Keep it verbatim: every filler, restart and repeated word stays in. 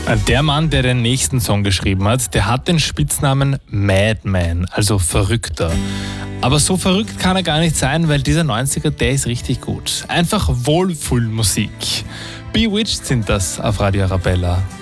Der Mann, der den nächsten Song geschrieben hat, der hat den Spitznamen Madman, also Verrückter. Aber so verrückt kann er gar nicht sein, weil dieser neunziger, der ist richtig gut. Einfach Wohlfühlmusik. Bewitched sind das auf Radio Arabella.